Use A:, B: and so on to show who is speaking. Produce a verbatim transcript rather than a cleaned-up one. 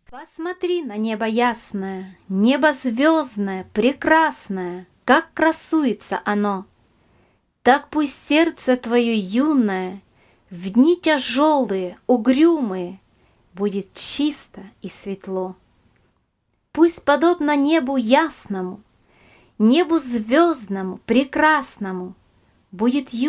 A: Посмотри на небо ясное, небо звездное, прекрасное, как красуется оно. Так пусть сердце твое юное в дни тяжелые, угрюмые будет чисто и светло. Пусть подобно небу ясному, небу звездному, прекрасному будет